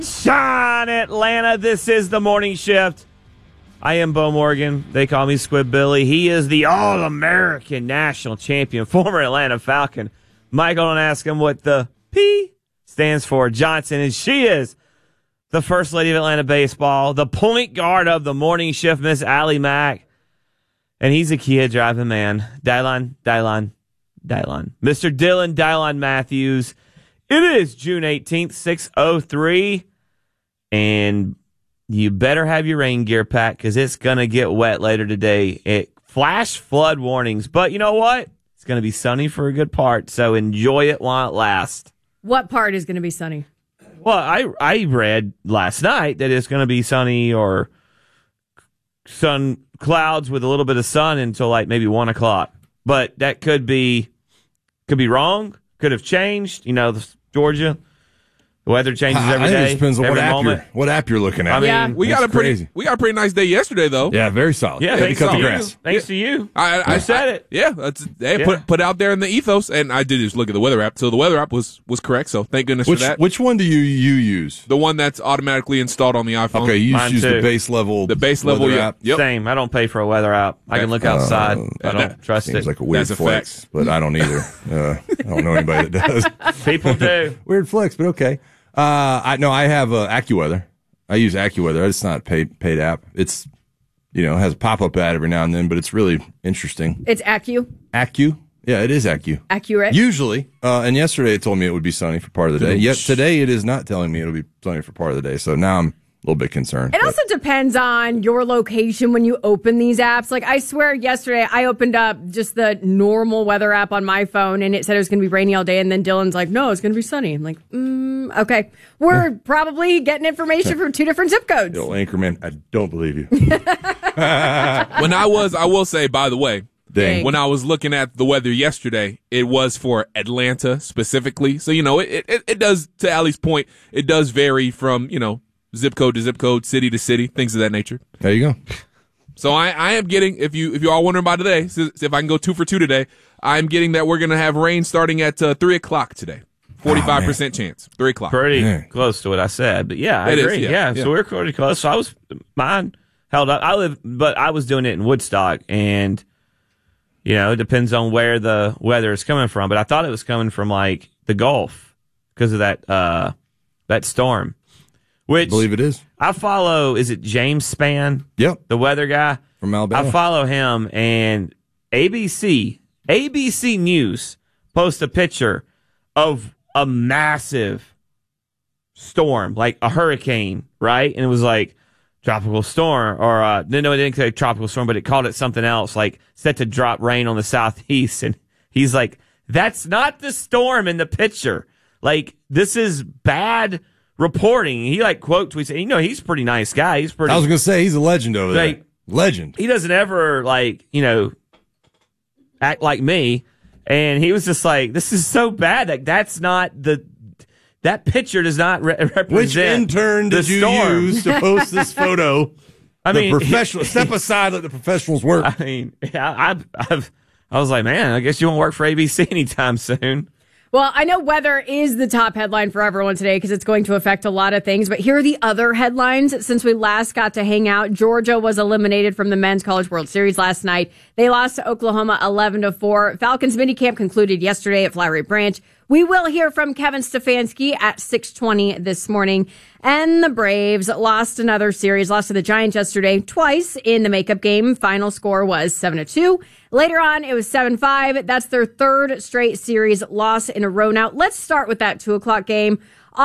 Shine, Atlanta. This is the morning shift. I am Bo Morgan. They call me Squib Billy. He is the All-American national champion, former Atlanta Falcon. Michael, don't ask him what the P stands for. Johnson, and she is the First Lady of Atlanta baseball, the point guard of the morning shift, Miss Allie Mack. And he's a kid driving man. Dylon. Mr. Dylan Dylon Matthews. It is June 18th, 6:03. And you better have your rain gear packed because it's going to get wet later today. Flash flood warnings. But you know what? It's going to be sunny for a good part, so enjoy it while it lasts. What part is going to be sunny? Well, I read last night that it's going to be sunny or sun clouds with a little bit of sun until like maybe 1 o'clock. But that could be wrong, could have changed. You know, Georgia. The weather changes every day. I think it depends on what app you're looking at. I mean, we got a pretty nice day yesterday, though. Yeah, very solid. Yeah, thanks cut to the you. grass. Thanks to you. I said it. Yeah, put out there in the ethos, and I did just look at the weather app. So the weather app was correct. So thank goodness for that. Which one do you use? The one that's automatically installed on the iPhone. Okay, you Mine use too. the base level. The base level app. Yep. Same. I don't pay for a weather app. I can look outside. I don't trust Seems it. like a weird That's a flex, but I don't either. I don't know anybody that does. People do. Weird flex, but okay. I have AccuWeather. I use AccuWeather. It's not a paid app. It's, it has a pop-up ad every now and then, but it's really interesting. It's Accu. Accu? Yeah, it is Accu. Accurate. Usually. And yesterday it told me it would be sunny for part of the day. Yet today it is not telling me it'll be sunny for part of the day. So now I'm a little bit concerned. It also depends on your location when you open these apps. Like, I swear yesterday I opened up just the normal weather app on my phone and it said it was going to be rainy all day. And then Dylan's like, no, it's going to be sunny. I'm like, okay. We're probably getting information from two different zip codes. Yo, Anchorman, I don't believe you. I will say, by the way, Dang. when I was looking at the weather yesterday, it was for Atlanta specifically. So, it does, to Allie's point, it does vary from, zip code to zip code, city to city, things of that nature. There you go. So I am getting, if you all wondering about today, if I can go 2 for 2 today, I'm getting that we're going to have rain starting at 3 o'clock today. 45% chance. 3 o'clock. Pretty close to what I said. But yeah, I agree. Yeah. So we're pretty close. So mine held up. But I was doing it in Woodstock, and it depends on where the weather is coming from. But I thought it was coming from like the Gulf because of that storm. Which I believe it is. I follow, is it James Spann? Yep. The weather guy? From Alabama. I follow him, and ABC News posts a picture of a massive storm, like a hurricane, right? And it was like tropical storm, or no, it didn't say tropical storm, but it called it something else, like set to drop rain on the southeast. And he's like, that's not the storm in the picture. Like, this is bad reporting. He quote tweets. He's a pretty nice guy. I was going to say he's a legend over there. Legend. He doesn't ever act like me. And he was just like, this is so bad. Like, that's not that picture does not represent. Which intern did you use to post this photo? Professional. Step aside, let the professionals work. I was like, man, I guess you won't work for ABC anytime soon. Well, I know weather is the top headline for everyone today because it's going to affect a lot of things. But here are the other headlines. Since we last got to hang out, Georgia was eliminated from the Men's College World Series last night. They lost to Oklahoma 11-4. Falcons minicamp concluded yesterday at Flowery Branch. We will hear from Kevin Stefanski at 6:20 this morning. And the Braves lost another series, lost to the Giants yesterday twice in the makeup game. Final score was 7-2. Later on, it was 7-5. That's their third straight series loss in a row. Now, let's start with that 2 o'clock game.